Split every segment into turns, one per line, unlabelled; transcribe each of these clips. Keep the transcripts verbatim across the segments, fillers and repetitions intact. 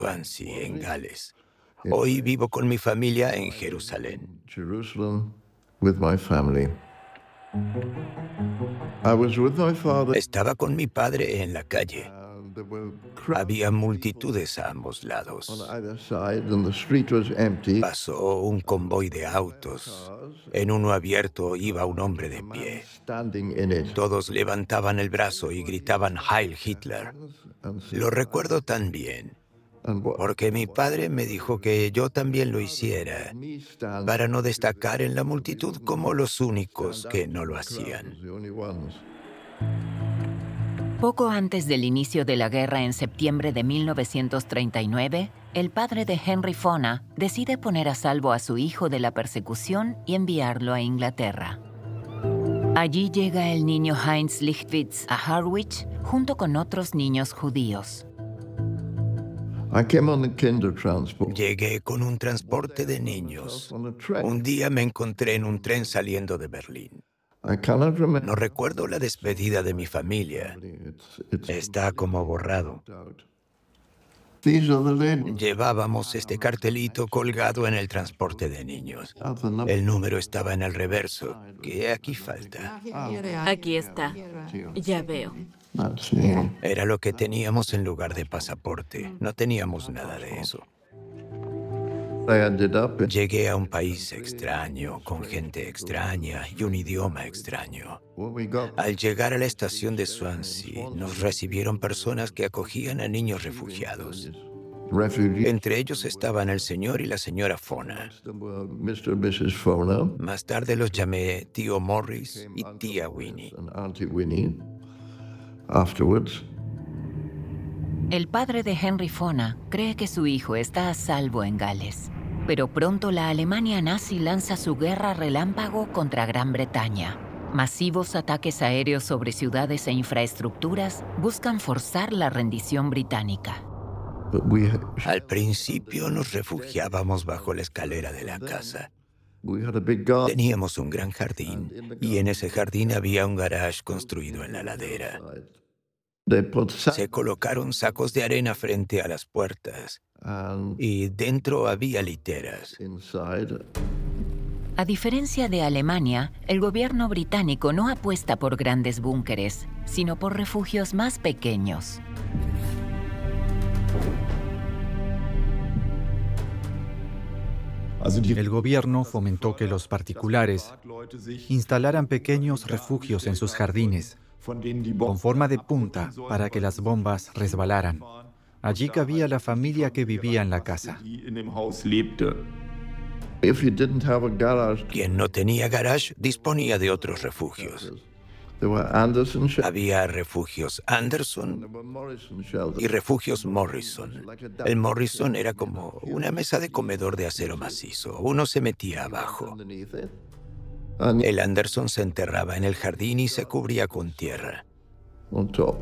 Swansea, en Gales. Hoy vivo con mi familia en Jerusalén.
Jerusalem with my family. I was with my father.
Estaba con mi padre en la calle.
and there were crowds
Había multitudes a ambos
on
lados.
either side, and the street was empty.
Pasó un convoy de autos. En uno abierto iba un hombre de
Man
pie.
standing in it.
Todos levantaban el brazo y gritaban Heil Hitler.
And said,
Lo recuerdo tan bien,
and what-
porque mi padre me dijo que yo también lo hiciera,
me stand
para no destacar en la multitud como los únicos que no lo
crowd
hacían.
was the only ones.
Poco antes del inicio de la guerra en septiembre de mil novecientos treinta y nueve, el padre de Henry Fonda decide poner a salvo a su hijo de la persecución y enviarlo a Inglaterra. Allí llega el niño Heinz Lichtwitz a Harwich junto con otros niños judíos.
I came on the kinder transport.
Llegué con un transporte de niños.
On a train.
Un día me encontré en un tren saliendo de Berlín.
I cannot remember.
No recuerdo la despedida de mi familia.
It's, it's
Está como borrado.
out. These are the ladies.
Llevábamos este cartelito colgado en el transporte de niños.
That's the number.
El número estaba en el reverso, que aquí falta.
Aquí está. Ya veo.
That's the-
Era lo que teníamos en lugar de pasaporte. No teníamos nada de eso.
I ended up in
Llegué a un país extraño, con gente extraña y un idioma extraño.
when we got
Al llegar a la estación de Swansea, nos recibieron personas que acogían a niños refugiados.
refugees.
Entre ellos estaban el señor y la señora Fona.
There were mister and missus Fona
Más tarde los llamé tío Morris y tía Winnie.
and Auntie Winnie. Afterwards,
El padre de Henry Fonda cree que su hijo está a salvo en Gales, pero pronto la Alemania nazi lanza su guerra relámpago contra Gran Bretaña. Masivos ataques aéreos sobre ciudades e infraestructuras buscan forzar la rendición británica.
but we
Al principio nos refugiábamos bajo la escalera de la casa.
we had a big garden.
Teníamos un gran jardín y en ese jardín había un garage construido en la ladera.
They put sand
Se colocaron sacos de arena frente a las puertas
and
y dentro había literas.
inside.
A diferencia de Alemania, el gobierno británico no apuesta por grandes búnkeres, sino por refugios más pequeños.
El gobierno fomentó que los particulares instalaran pequeños refugios en sus jardines, con forma de punta para que las bombas resbalaran. Allí cabía la familia que vivía en la casa.
If you didn't have a garage,
Quien no tenía garage disponía de otros refugios.
there were Anderson shelters.
Había refugios Anderson
There were Morrison
y
shelters.
refugios Morrison. El Morrison era como una mesa de comedor de acero macizo. Uno se metía abajo.
Underneath it. And
El Anderson se enterraba en el jardín y se cubría con tierra.
on top.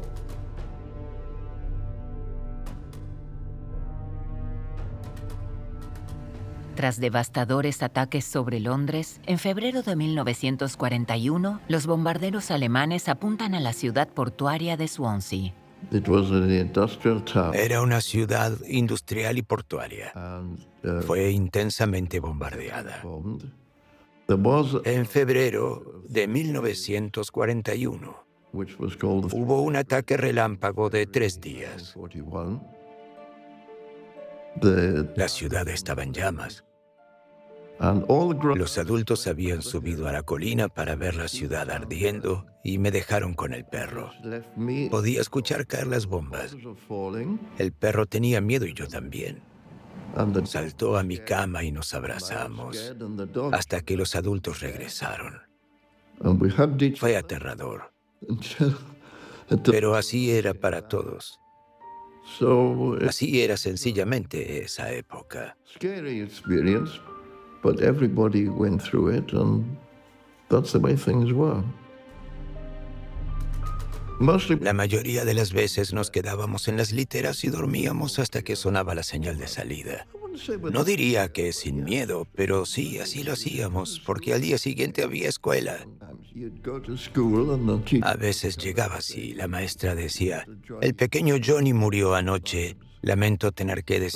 Tras devastadores ataques sobre Londres, en febrero de mil novecientos cuarenta y uno, los bombarderos alemanes apuntan a la ciudad portuaria de Swansea.
It was an industrial town.
Era una ciudad industrial y portuaria.
And uh,
Fue intensamente bombardeada.
bombed. There was,
En febrero de mil novecientos cuarenta y uno,
which was called the
hubo un ataque relámpago de tres días.
forty-one. The,
La ciudad estaba en llamas.
and all the gr-
Los adultos habían subido a la colina para ver la ciudad ardiendo y me dejaron con el perro.
left me
Podía escuchar caer las bombas.
were falling,
El perro tenía miedo y yo también.
and the
Saltó a mi cama y nos abrazamos
scared and the dog,
hasta que los adultos regresaron.
and we hugged each
Fue aterrador,
until, until
pero así era para todos.
so it's
Así era sencillamente esa época.
a scary experience, but everybody went through it, and that's the way things were. Mostly
La mayoría de las veces nos quedábamos en las literas y dormíamos hasta que sonaba la señal de salida.
I wouldn't say with
No diría que sin miedo, pero sí, así lo hacíamos, porque al día siguiente había escuela.
Sometimes you'd go to school and the teacher
A veces llegaba así, la maestra decía, el pequeño Johnny murió anoche, lamento tener que decir